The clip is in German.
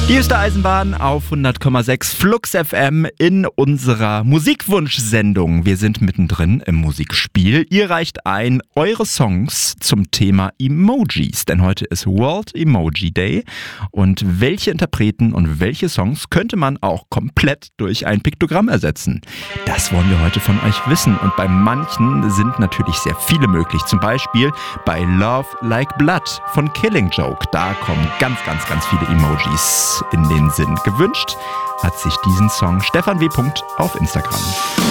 Hier ist der Eisenbahn auf 100,6 Flux FM in unserer Musikwunschsendung. Wir sind mittendrin im Musikspiel. Ihr reicht ein eure Songs zum Thema Emojis, denn heute ist World Emoji Day. Und welche Interpreten und welche Songs könnte man auch komplett durch ein Piktogramm ersetzen? Das wollen wir heute von euch wissen. Und bei manchen sind natürlich sehr viele möglich. Zum Beispiel bei Love Like Blood von Killing Joke. Da kommen ganz viele Emojis in den Sinn. Gewünscht hat sich diesen Song Stefan W. auf Instagram.